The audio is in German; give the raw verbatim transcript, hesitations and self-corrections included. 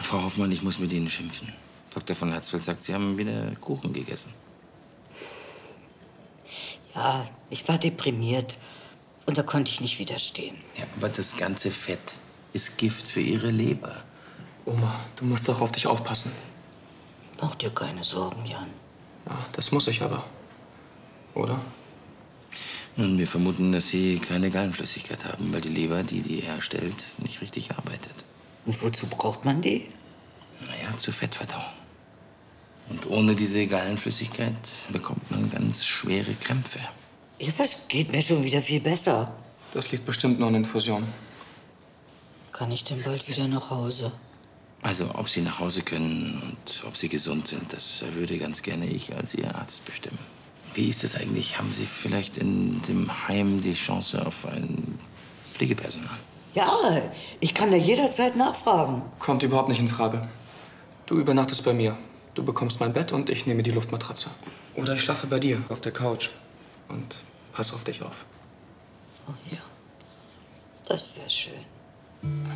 Frau Hoffmann, ich muss mit Ihnen schimpfen. Doktor von Herzfeld sagt, Sie haben wieder Kuchen gegessen. Ja, ich war deprimiert. Und da konnte ich nicht widerstehen. Ja, aber das ganze Fett ist Gift für Ihre Leber. Oma, du musst doch auf dich aufpassen. Mach dir keine Sorgen, Jan. Ja, das muss ich aber. Oder? Nun, wir vermuten, dass Sie keine Gallenflüssigkeit haben, weil die Leber, die die herstellt, nicht richtig arbeitet. Und wozu braucht man die? Naja, zur Fettverdauung. Und ohne diese Gallenflüssigkeit bekommt man ganz schwere Krämpfe. Ja, aber es geht mir schon wieder viel besser. Das liegt bestimmt nur an Infusion. Kann ich denn bald wieder nach Hause? Also, ob Sie nach Hause können und ob Sie gesund sind, das würde ganz gerne ich als Ihr Arzt bestimmen. Wie ist es eigentlich? Haben Sie vielleicht in dem Heim die Chance auf ein Pflegepersonal? Ja, ich kann da jederzeit nachfragen. Kommt überhaupt nicht in Frage. Du übernachtest bei mir. Du bekommst mein Bett und ich nehme die Luftmatratze. Oder ich schlafe bei dir auf der Couch und pass auf dich auf. Oh ja, das wäre schön.